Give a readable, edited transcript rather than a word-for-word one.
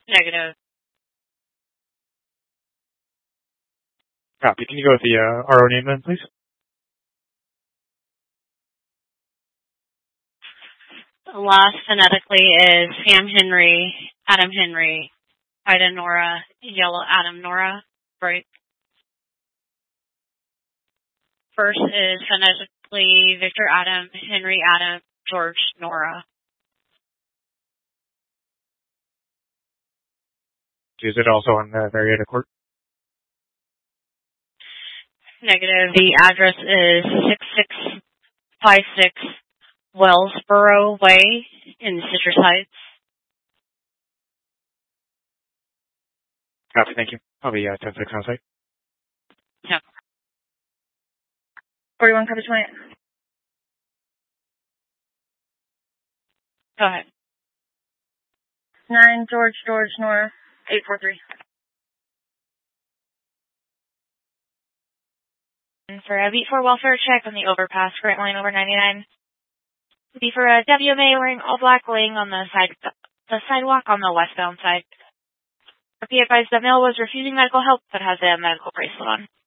Negative. Copy. Can you go with the RO name then, please? Last phonetically is Sam Henry, Adam Henry, Ida Nora, Yellow Adam Nora, break. First is phonetically Victor Adam, Henry Adam, George Nora. Is it also on Marietta Court? Negative. The address is 6656 Wellsboro Way in Citrus Heights. Copy, thank you. I'll be 10-6 on site. Yeah. 41 coverage point. Go ahead. 9 George Nora 843. For a beat for welfare check on the overpass, current line over 99. Be for a WMA wearing all black laying on the sidewalk on the westbound side. Be advised that male was refusing medical help but has a medical bracelet on.